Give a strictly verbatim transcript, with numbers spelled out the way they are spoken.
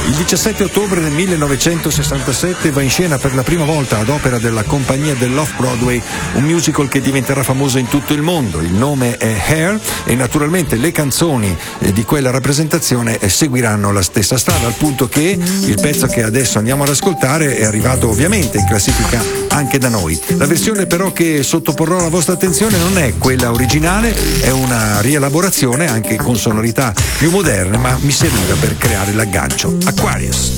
Il diciassette ottobre del millenovecentosessantasette va in scena per la prima volta ad opera della compagnia dell'Off-Broadway un musical che diventerà famoso in tutto il mondo. Il nome è Hair e naturalmente le canzoni di quella rappresentazione seguiranno la stessa strada, al punto che il pezzo che adesso andiamo ad ascoltare è arrivato ovviamente in classifica anche da noi. La versione però che sottoporrò alla vostra attenzione non è quella originale, è una rielaborazione anche con sonorità più moderne, ma mi serviva per creare l'aggancio. Aquarius.